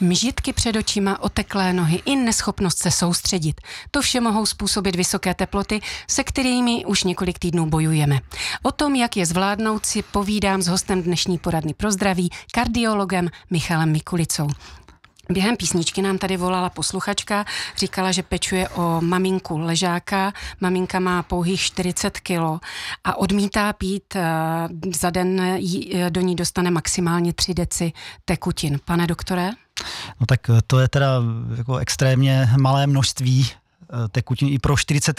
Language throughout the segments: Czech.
Mžitky před očima, oteklé nohy i neschopnost se soustředit. To vše mohou způsobit vysoké teploty, se kterými už několik týdnů bojujeme. O tom, jak je zvládnout, si povídám s hostem dnešní poradny pro zdraví, kardiologem Michalem Mikulicou. Během písničky nám tady volala posluchačka, říkala, že pečuje o maminku ležáka. Maminka má pouhých 40 kilo a odmítá pít. Za den do ní dostane maximálně 3 deci tekutin. Pane doktore? No tak to je teda jako extrémně malé množství tekutin i pro 40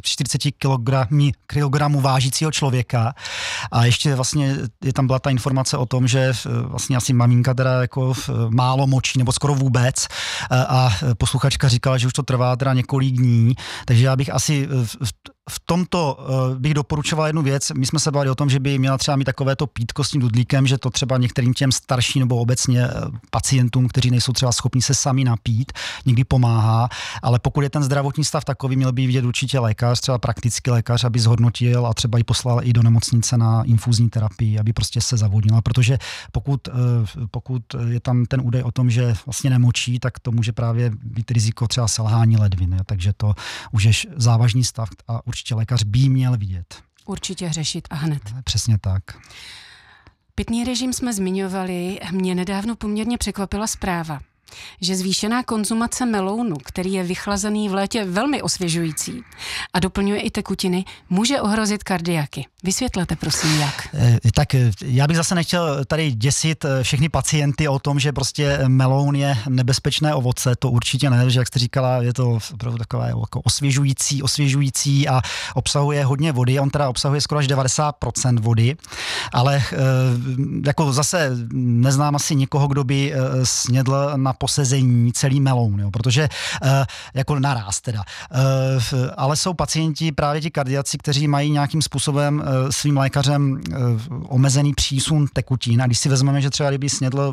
kilogramů vážícího člověka. A ještě vlastně tam byla ta informace o tom, že vlastně asi maminka teda jako málo močí, nebo skoro vůbec. A posluchačka říkala, že už to trvá teda několik dní. Takže já bych asi v tomto bych doporučoval jednu věc. My jsme se bavili o tom, že by měla třeba mít takovéto pítko s tím dudlíkem, že to třeba některým těm starším nebo obecně pacientům, kteří nejsou třeba schopni se sami napít, někdy pomáhá, ale pokud je ten zdravotní stav takový, měl by vidět určitě lékař, třeba praktický lékař, aby zhodnotil a třeba ji poslal i do nemocnice na infuzní terapii, aby prostě se zavodnila, protože pokud je tam ten údaj o tom, že vlastně nemočí, tak to může právě být riziko třeba selhání ledvin, takže to už je závažný stav a určitě lékař by měl vidět. Určitě řešit a hned. Přesně tak. Pitný režim jsme zmiňovali. Mě nedávno poměrně překvapila zpráva, že zvýšená konzumace melounu, který je vychlazený v létě velmi osvěžující a doplňuje i tekutiny, může ohrozit kardiaky. Vysvětlete prosím jak. Tak já bych zase nechtěl tady děsit všechny pacienty o tom, že prostě meloun je nebezpečné ovoce, to určitě ne, že jak jste říkala, je to opravdu takové jako osvěžující a obsahuje hodně vody, on teda obsahuje skoro až 90% vody, ale jako zase neznám asi nikoho, kdo by snědl na posezení celý meloun, jo, protože jako naráz teda. Ale jsou pacienti, právě ti kardiaci, kteří mají nějakým způsobem svým lékařem omezený přísun tekutin. A když si vezmeme, že třeba kdyby snědl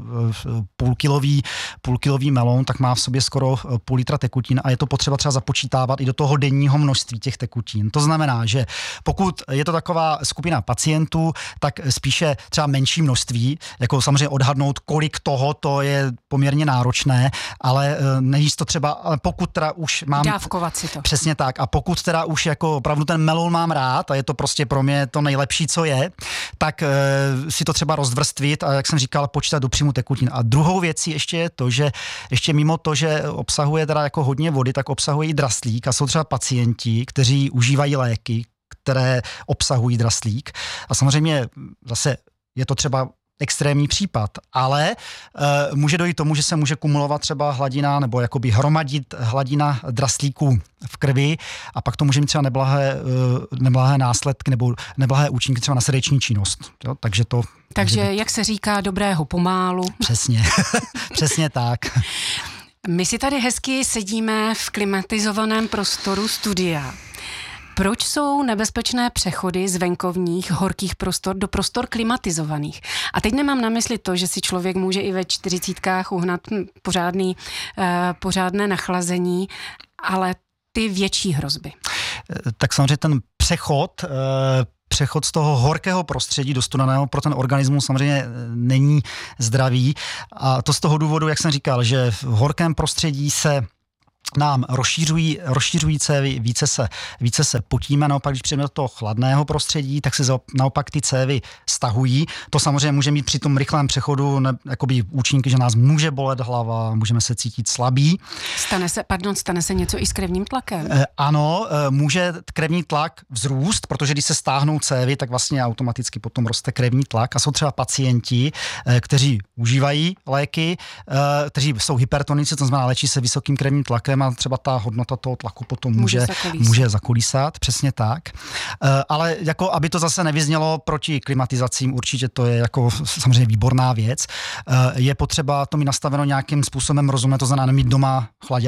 půlkilový meloun, tak má v sobě skoro půl litra tekutin a je to potřeba třeba započítávat i do toho denního množství těch tekutin. To znamená, že pokud je to taková skupina pacientů, tak spíše třeba menší množství, jako samozřejmě odhadnout, kolik toho, to je poměrně náročné, ale nejíst to třeba, ale pokud teda už mám... Dávkovat si to. Přesně tak. A pokud teda už jako opravdu ten meloun mám rád a je to prostě pro mě to nejlepší, co je, tak si to třeba rozdvrstvit a jak jsem říkal, počítat do příjmu tekutin. A druhou věcí ještě je to, že ještě mimo to, že obsahuje teda jako hodně vody, tak obsahuje i draslík a jsou třeba pacienti, kteří užívají léky, které obsahují draslík. A samozřejmě zase je to třeba extrémní případ, ale může dojít tomu, že se může kumulovat třeba hladina nebo jakoby hromadit hladina draslíku v krvi a pak to může mít třeba neblahé následky nebo neblahé účinky třeba na srdeční činnost. Jo? Takže jak se říká, dobrého pomálu. Přesně, přesně tak. My si tady hezky sedíme v klimatizovaném prostoru studia. Proč jsou nebezpečné přechody z venkovních horkých prostor do prostor klimatizovaných? A teď nemám na mysli to, že si člověk může i ve 40kách uhnat pořádné nachlazení, ale ty větší hrozby. Tak samozřejmě ten přechod z toho horkého prostředí do studeného pro ten organismus samozřejmě není zdravý. A to z toho důvodu, jak jsem říkal, že v horkém prostředí se nám rozšiřují cévy, více se potíme, naopak, když přejdeme do toho chladného prostředí, tak se naopak ty cévy stahují. To samozřejmě může mít při tom rychlém přechodu jakoby účinky, že nás může bolet hlava, můžeme se cítit slabí. Stane se něco i s krevním tlakem? Ano, může krevní tlak vzrůst, protože když se stáhnou cévy, tak vlastně automaticky potom roste krevní tlak a jsou třeba pacienti, kteří užívají léky, kteří jsou hypertonici, to znamená léčí se vysokým krevním tlakem a třeba ta hodnota toho tlaku potom může zakolísat, přesně tak. Ale jako, aby to zase nevyznělo proti klimatizacím, určitě to je jako samozřejmě výborná věc. Je potřeba to mít nastaveno nějakým způsobem rozumné, to znamená nemít doma chlaďák,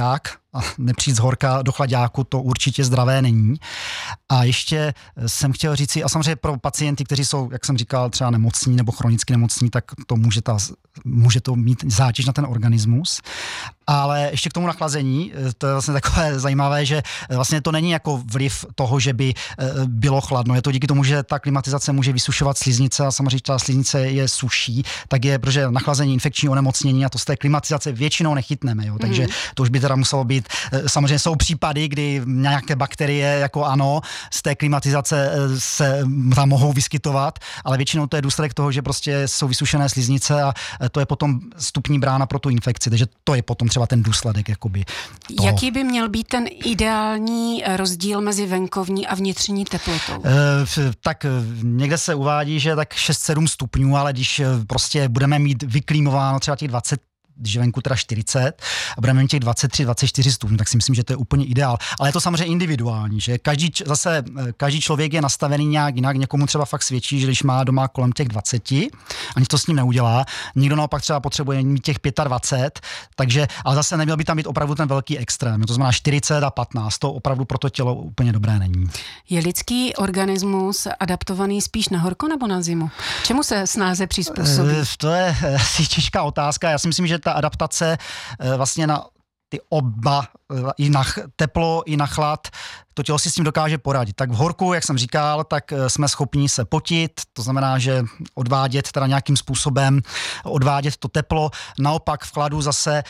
nepřijít z horka do chladáku, to určitě zdravé není. A ještě jsem chtěl říci, a samozřejmě pro pacienty, kteří jsou, jak jsem říkal, třeba nemocní nebo chronicky nemocní, tak to může to mít zátěž na ten organismus. Ale ještě k tomu nachlazení, to je vlastně takové zajímavé, že vlastně to není jako vliv toho, že by bylo chladno. Je to díky tomu, že ta klimatizace může vysušovat sliznice a samozřejmě ta sliznice je suší, tak je, protože nachlazení, infekční onemocnění a to z té klimatizace většinou nechytneme. Jo? Takže to už by teda muselo být, samozřejmě jsou případy, kdy nějaké bakterie jako ano, z té klimatizace se tam mohou vyskytovat, ale většinou to je důsledek toho, že prostě jsou vysušené sliznice a to je potom vstupní brána pro tu infekci, takže to je potom třeba ten důsledek jakoby toho. Jaký by měl být ten ideální rozdíl mezi venkovní a vnitřní teplotou? Tak někde se uvádí, že tak 6-7 stupňů, ale když prostě budeme mít vyklímováno třeba těch 20, když je venku teda 40 a budeme mít těch 23-24 stupňů, tak si myslím, že to je úplně ideál. Ale je to samozřejmě individuální, že každý člověk je nastavený nějak jinak, někomu třeba fakt svědčí, že když má doma kolem těch 20 a nic to s ním neudělá, někdo naopak třeba potřebuje mít těch 25, takže, ale zase neměl by tam být opravdu ten velký extrém, to znamená 40 a 15, to opravdu pro to tělo úplně dobré není. Je lidský organismus adaptovaný spíš na horko nebo na zimu? Čemu se snáze přizpůsobí? To je asi těžká otázka, já si myslím, že ta adaptace vlastně na ty oba, i na teplo, i na chlad, to tělo si s tím dokáže poradit. Tak v horku, jak jsem říkal, tak jsme schopni se potit, to znamená, že odvádět teda nějakým způsobem, odvádět to teplo. Naopak v chladu zase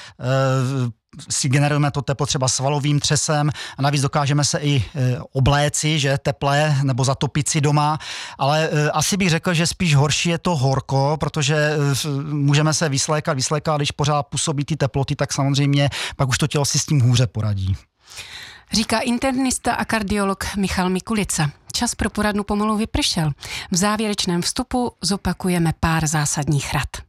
si generujeme to teplo třeba svalovým třesem a navíc dokážeme se i obléci, že teplé, nebo zatopit si doma, ale asi bych řekl, že spíš horší je to horko, protože můžeme se vyslékat, když pořád působí ty teploty, tak samozřejmě pak už to tělo si s tím hůře poradí. Říká internista a kardiolog Michal Mikulica. Čas pro poradnu pomalu vypršel. V závěrečném vstupu zopakujeme pár zásadních rad.